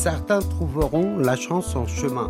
Certains trouveront la chance en chemin.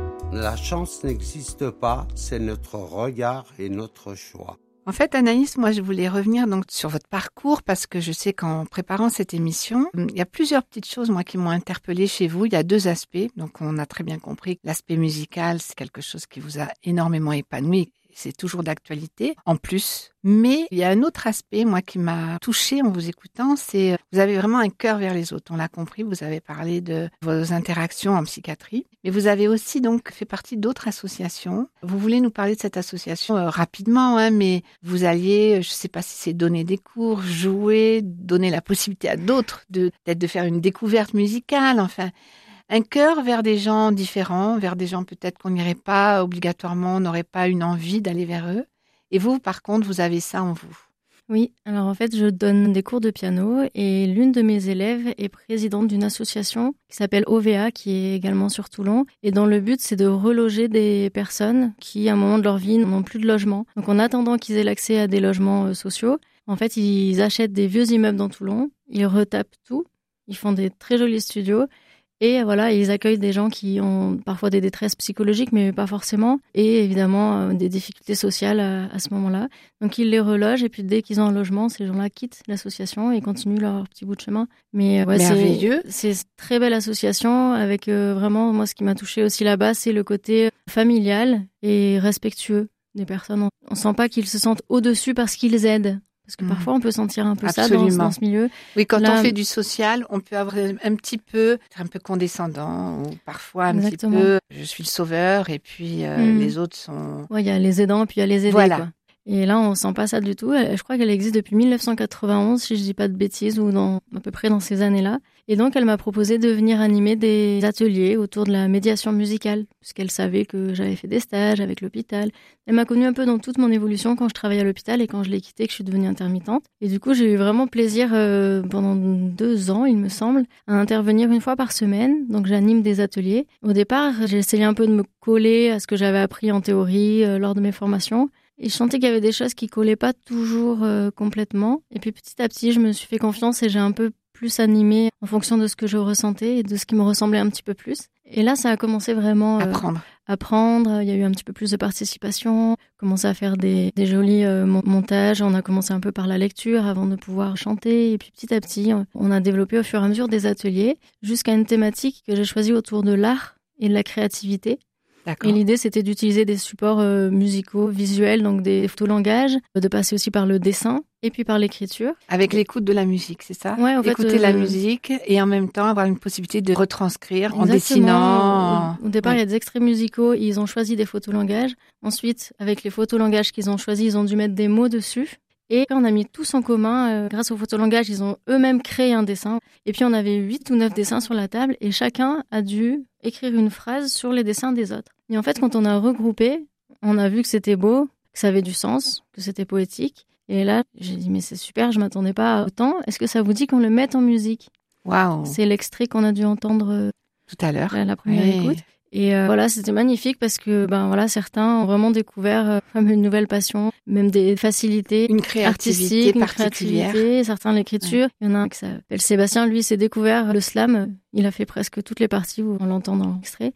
La chance n'existe pas, c'est notre regard et notre choix. En fait, Anaïs, moi, je voulais revenir donc sur votre parcours parce que je sais qu'en préparant cette émission, il y a plusieurs petites choses, moi, qui m'ont interpellée chez vous. Il y a deux aspects. Donc, on a très bien compris que l'aspect musical, c'est quelque chose qui vous a énormément épanoui. C'est toujours d'actualité, en plus. Mais il y a un autre aspect, moi, qui m'a touchée en vous écoutant, c'est vous avez vraiment un cœur vers les autres. On l'a compris, vous avez parlé de vos interactions en psychiatrie. Mais vous avez aussi donc fait partie d'autres associations. Vous voulez nous parler de cette association rapidement, mais vous alliez, je ne sais pas si c'est donner des cours, jouer, donner la possibilité à d'autres peut-être de faire une découverte musicale, enfin... Un cœur vers des gens différents, vers des gens peut-être qu'on n'irait pas obligatoirement, on n'aurait pas une envie d'aller vers eux. Et vous, par contre, vous avez ça en vous. Oui, alors en fait, je donne des cours de piano et l'une de mes élèves est présidente d'une association qui s'appelle OVA, qui est également sur Toulon. Et dont le but, c'est de reloger des personnes qui, à un moment de leur vie, n'ont plus de logement. Donc en attendant qu'ils aient l'accès à des logements sociaux, en fait, ils achètent des vieux immeubles dans Toulon, ils retapent tout, ils font des très jolis studios. Et voilà, ils accueillent des gens qui ont parfois des détresses psychologiques, mais pas forcément, et évidemment des difficultés sociales à ce moment-là. Donc ils les relogent, et puis dès qu'ils ont un logement, ces gens-là quittent l'association et continuent leur petit bout de chemin. Mais merveilleux. C'est une très belle association, avec vraiment, moi ce qui m'a touchée aussi là-bas, c'est le côté familial et respectueux des personnes. On sent pas qu'ils se sentent au-dessus parce qu'ils aident. Parce que parfois, on peut sentir un peu Absolument. ça dans ce milieu. Oui, quand on fait du social, on peut avoir un petit peu, être un peu condescendant, ou parfois un petit peu, je suis le sauveur, et puis les autres sont... Oui, il y a les aidants, puis il y a les aidés, voilà. Quoi. Et là, on sent pas ça du tout. Je crois qu'elle existe depuis 1991, si je dis pas de bêtises, ou à peu près dans ces années-là. Et donc, elle m'a proposé de venir animer des ateliers autour de la médiation musicale, puisqu'elle savait que j'avais fait des stages avec l'hôpital. Elle m'a connue un peu dans toute mon évolution quand je travaillais à l'hôpital et quand je l'ai quitté, que je suis devenue intermittente. Et du coup, j'ai eu vraiment plaisir pendant 2 ans, il me semble, à intervenir une fois par semaine. Donc, j'anime des ateliers. Au départ, j'ai essayé un peu de me coller à ce que j'avais appris en théorie lors de mes formations. Et je sentais qu'il y avait des choses qui collaient pas toujours complètement. Et puis petit à petit, je me suis fait confiance et j'ai un peu plus animé en fonction de ce que je ressentais et de ce qui me ressemblait un petit peu plus. Et là, ça a commencé vraiment apprendre. Il y a eu un petit peu plus de participation, commencé à faire des jolis montages. On a commencé un peu par la lecture avant de pouvoir chanter. Et puis petit à petit, on a développé au fur et à mesure des ateliers jusqu'à une thématique que j'ai choisie autour de l'art et de la créativité. D'accord. Et l'idée, c'était d'utiliser des supports musicaux, visuels, donc des photolangages, de passer aussi par le dessin et puis par l'écriture. Avec l'écoute de la musique, c'est ça ? Ouais, en fait, écouter la musique et en même temps avoir une possibilité de retranscrire exactement. En dessinant. Au départ, il y a des extraits musicaux, ils ont choisi des photolangages. Ensuite, avec les photolangages qu'ils ont choisis, ils ont dû mettre des mots dessus. Et on a mis tous en commun, grâce au photolangage, ils ont eux-mêmes créé un dessin. Et puis on avait 8 ou 9 dessins sur la table et chacun a dû écrire une phrase sur les dessins des autres. Et en fait, quand on a regroupé, on a vu que c'était beau, que ça avait du sens, que c'était poétique. Et là, j'ai dit, mais c'est super, je m'attendais pas à autant. Est-ce que ça vous dit qu'on le mette en musique ? Waouh ! C'est l'extrait qu'on a dû entendre tout à l'heure, la première écoute. Et voilà, c'était magnifique parce que certains ont vraiment découvert comme une nouvelle passion, même des facilités une créativité particulière. Certains l'écriture. Il y en a un qui s'appelle Sébastien, lui s'est découvert le slam. Il a fait presque toutes les parties où on l'entend dans l'extrait.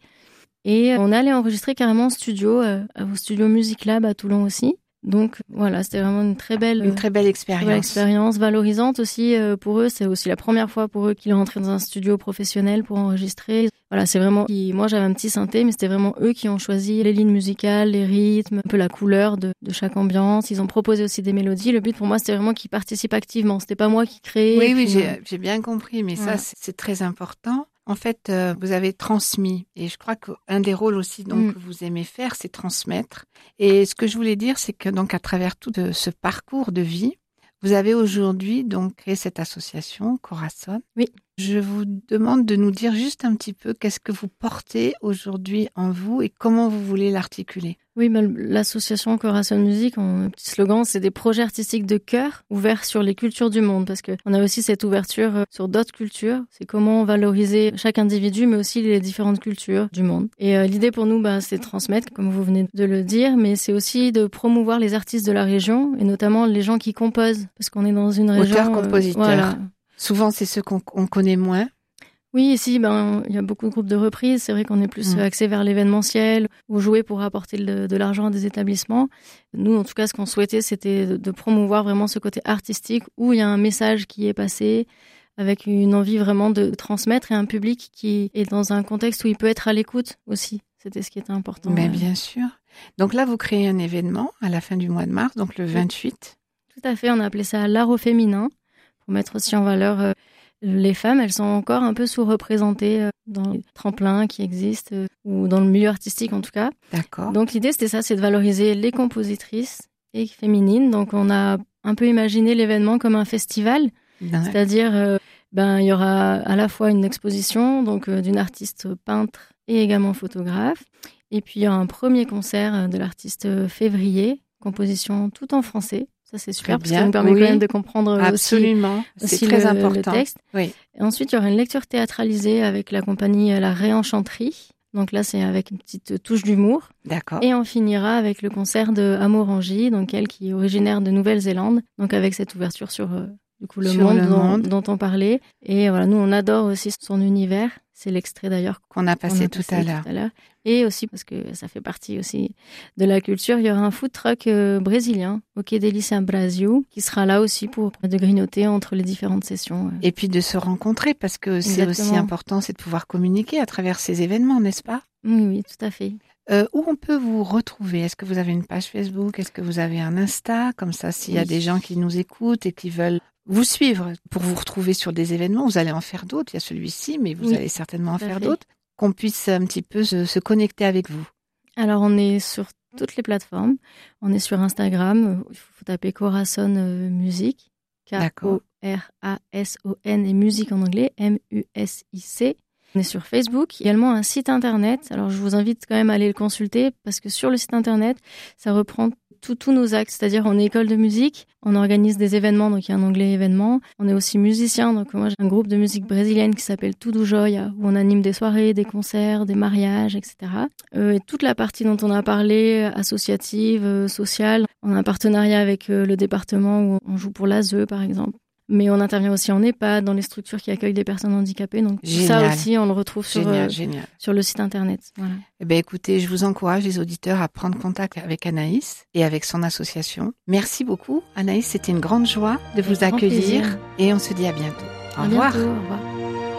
Et on allait enregistrer carrément en studio, au studio Music Lab à Toulon aussi. Donc voilà, c'était vraiment une très belle expérience, valorisante aussi pour eux. C'est aussi la première fois pour eux qu'ils rentraient dans un studio professionnel pour enregistrer. Voilà, c'est vraiment... Moi, j'avais un petit synthé, mais c'était vraiment eux qui ont choisi les lignes musicales, les rythmes, un peu la couleur de chaque ambiance. Ils ont proposé aussi des mélodies. Le but pour moi, c'était vraiment qu'ils participent activement. C'était pas moi qui créais. Oui, j'ai bien compris, mais ça, c'est très important. En fait, vous avez transmis. Et je crois qu'un des rôles aussi que vous aimez faire, c'est transmettre. Et ce que je voulais dire, c'est que donc à travers tout ce parcours de vie, vous avez aujourd'hui donc créé cette association, Corazon. Oui. Je vous demande de nous dire juste un petit peu qu'est-ce que vous portez aujourd'hui en vous et comment vous voulez l'articuler. Oui, l'association Corazon Music, un petit slogan, c'est des projets artistiques de cœur ouverts sur les cultures du monde, parce qu'on a aussi cette ouverture sur d'autres cultures. C'est comment valoriser chaque individu, mais aussi les différentes cultures du monde. Et l'idée pour nous, c'est de transmettre, comme vous venez de le dire, mais c'est aussi de promouvoir les artistes de la région, et notamment les gens qui composent, parce qu'on est dans une région... Auteurs, compositeurs. Voilà. Souvent, c'est ceux qu'on connaît moins. Oui, ici, il y a beaucoup de groupes de reprises. C'est vrai qu'on est plus axé vers l'événementiel ou jouer pour apporter de l'argent à des établissements. Nous, en tout cas, ce qu'on souhaitait, c'était de promouvoir vraiment ce côté artistique où il y a un message qui est passé avec une envie vraiment de transmettre et un public qui est dans un contexte où il peut être à l'écoute aussi. C'était ce qui était important. Mais bien sûr. Donc là, vous créez un événement à la fin du mois de mars, donc le 28. Tout à fait. On a appelé ça l'art au féminin pour mettre aussi en valeur les femmes. Elles sont encore un peu sous-représentées dans les tremplins qui existent ou dans le milieu artistique en tout cas. D'accord. Donc l'idée, c'était ça, c'est de valoriser les compositrices et féminines. Donc on a un peu imaginé l'événement comme un festival. C'est-à-dire, il y aura à la fois une exposition donc d'une artiste peintre et également photographe. Et puis, il y aura un premier concert de l'artiste Février, composition tout en français. Ça, c'est super, parce que ça nous permet quand même de comprendre absolument. aussi très le important. texte. Oui. Et ensuite, il y aura une lecture théâtralisée avec la compagnie La Réenchanterie. Donc là, c'est avec une petite touche d'humour. D'accord. Et on finira avec le concert de Amorangie, donc elle qui est originaire de Nouvelle-Zélande, donc avec cette ouverture sur le monde dont on parlait. Et voilà, nous, on adore aussi son univers. C'est l'extrait d'ailleurs qu'on a passé tout à l'heure. Et aussi, parce que ça fait partie aussi de la culture, il y aura un food truck brésilien au Quai Delícia Brasil qui sera là aussi pour de grignoter entre les différentes sessions. Et puis de se rencontrer, parce que c'est aussi important, c'est de pouvoir communiquer à travers ces événements, n'est-ce pas ? Oui, tout à fait. Où on peut vous retrouver ? Est-ce que vous avez une page Facebook ? Est-ce que vous avez un Insta ? Comme ça, s'il y a des gens qui nous écoutent et qui veulent vous suivre pour vous retrouver sur des événements, vous allez en faire d'autres. Il y a celui-ci, mais vous allez certainement en faire d'autres. Qu'on puisse un petit peu se connecter avec vous. Alors, on est sur toutes les plateformes. On est sur Instagram. Il faut taper Corazon Music. K-O-R-A-S-O-N et musique en anglais. M-U-S-I-C. On est sur Facebook, également un site internet. Alors, je vous invite quand même à aller le consulter parce que sur le site internet, ça reprend tous nos actes. C'est-à-dire, on est école de musique, on organise des événements, donc il y a un onglet événements. On est aussi musicien, donc moi j'ai un groupe de musique brésilienne qui s'appelle Tudo Joia, où on anime des soirées, des concerts, des mariages, etc. Et toute la partie dont on a parlé, associative, sociale, on a un partenariat avec le département où on joue pour l'ASE, par exemple. Mais on intervient aussi en EHPAD, dans les structures qui accueillent des personnes handicapées. Donc ça aussi, on le retrouve sur le site internet. Voilà. Eh bien, écoutez, je vous encourage, les auditeurs, à prendre contact avec Anaïs et avec son association. Merci beaucoup, Anaïs. C'était une grande joie de vous accueillir. Plaisir. Et on se dit à bientôt. Au revoir. Bientôt, au revoir.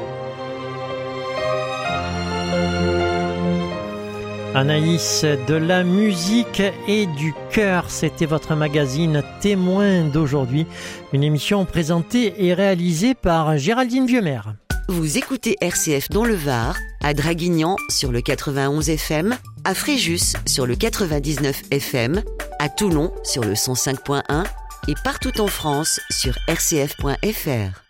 Anaïs, de la musique et du cœur, c'était votre magazine Témoin d'aujourd'hui, une émission présentée et réalisée par Géraldine Vieumer. Vous écoutez RCF dans le Var, à Draguignan sur le 91 FM, à Fréjus sur le 99 FM, à Toulon sur le 105.1 et partout en France sur rcf.fr.